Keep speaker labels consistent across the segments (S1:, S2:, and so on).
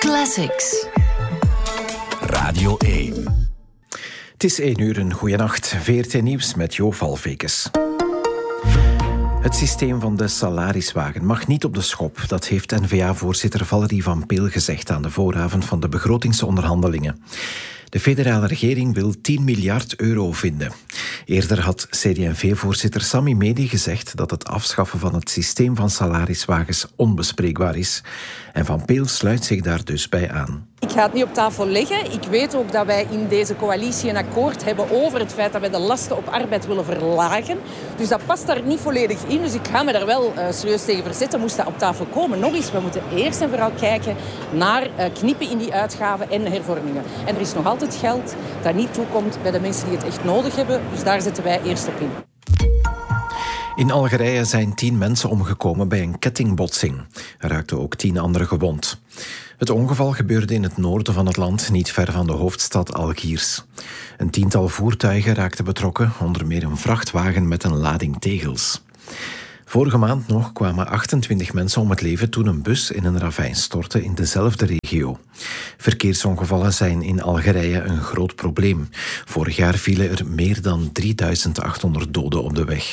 S1: Classics.
S2: Radio 1.
S3: Het is 1 uur, een goeienacht. VRT Nieuws met Jo Valvekes. Het systeem van de salariswagen mag niet op de schop. Dat heeft N-VA-voorzitter Valerie Van Peel gezegd aan de vooravond van de begrotingsonderhandelingen. De federale regering wil 10 miljard euro vinden. Eerder had CD&V-voorzitter Sami Medi gezegd dat het afschaffen van het systeem van salariswagens onbespreekbaar is. En Van Peel sluit zich daar dus bij aan.
S4: Ik ga het niet op tafel leggen. Ik weet ook dat wij in deze coalitie een akkoord hebben over het feit dat wij de lasten op arbeid willen verlagen. Dus dat past daar niet volledig in. Dus ik ga me daar wel serieus tegen verzetten. Moest dat op tafel komen. Nog eens, we moeten eerst en vooral kijken naar knippen in die uitgaven en hervormingen. En er is nog altijd geld dat niet toekomt bij de mensen die het echt nodig hebben. Dus daar zetten wij eerst op in.
S3: In Algerije zijn 10 mensen omgekomen bij een kettingbotsing. Er raakten ook 10 anderen gewond. Het ongeval gebeurde in het noorden van het land, niet ver van de hoofdstad Algiers. Een 10-tal voertuigen raakten betrokken, onder meer een vrachtwagen met een lading tegels. Vorige maand nog kwamen 28 mensen om het leven toen een bus in een ravijn stortte in dezelfde regio. Verkeersongevallen zijn in Algerije een groot probleem. Vorig jaar vielen er meer dan 3800 doden op de weg.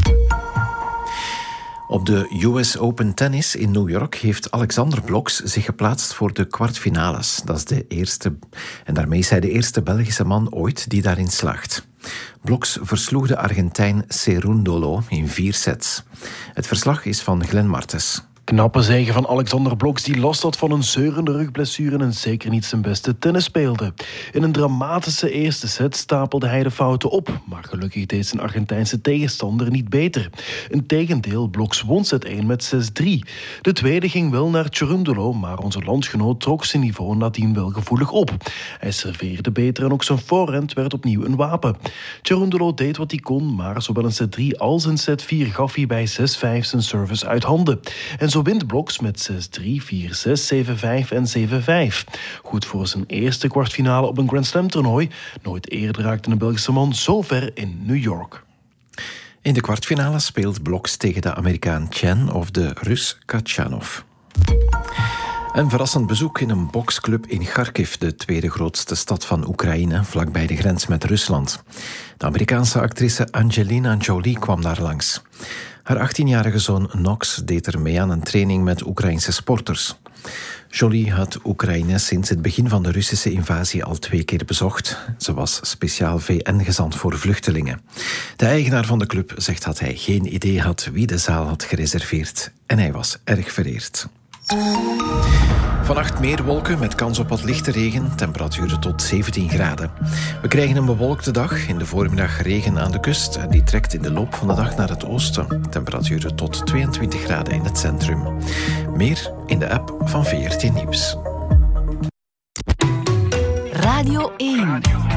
S3: Op de US Open Tennis in New York heeft Alexander Blokx zich geplaatst voor de kwartfinales. Dat is de eerste, en daarmee is hij de eerste Belgische man ooit die daarin slaagt. Blokx versloeg de Argentijn Cerúndolo in 4 sets. Het verslag is van Glenn Martens.
S5: Knappe zege van Alexander Blokx, die last had van een zeurende rugblessure en zeker niet zijn beste tennis speelde. In een dramatische eerste set stapelde hij de fouten op, maar gelukkig deed zijn Argentijnse tegenstander niet beter. Integendeel, Blokx won set 1 met 6-3. De tweede ging wel naar Cerúndolo, maar onze landgenoot trok zijn niveau nadien wel gevoelig op. Hij serveerde beter en ook zijn voorhand werd opnieuw een wapen. Cerúndolo deed wat hij kon, maar zowel in set 3 als in set 4 gaf hij bij 6-5 zijn service uit handen. En zo wint Blokx met 6-3, 4-6, 7-5 en 7-5. Goed voor zijn eerste kwartfinale op een Grand Slam toernooi. Nooit eerder raakte een Belgische man zo ver in New York.
S3: In de kwartfinale speelt Blokx tegen de Amerikaan Chen of de Rus Khachanov. Een verrassend bezoek in een boksclub in Kharkiv, de tweede grootste stad van Oekraïne, vlakbij de grens met Rusland. De Amerikaanse actrice Angelina Jolie kwam daar langs. Haar 18-jarige zoon Nox deed er mee aan een training met Oekraïnse sporters. Jolie had Oekraïne sinds het begin van de Russische invasie al 2 keer bezocht. Ze was speciaal VN-gezant voor vluchtelingen. De eigenaar van de club zegt dat hij geen idee had wie de zaal had gereserveerd. En hij was erg vereerd. Vannacht meer wolken met kans op wat lichte regen, temperaturen tot 17 graden. We krijgen een bewolkte dag, in de voormiddag regen aan de kust en die trekt in de loop van de dag naar het oosten. Temperaturen tot 22 graden in het centrum. Meer in de app van VRT Nieuws.
S1: Radio 1.